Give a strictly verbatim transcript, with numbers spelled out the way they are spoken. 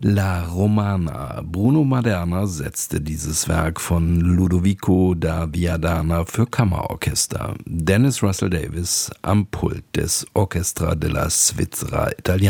La Romana. Bruno Maderna setzte dieses Werk von Ludovico da Viadana für Kammerorchester. Dennis Russell Davis am Pult des Orchestra della Svizzera Italiana.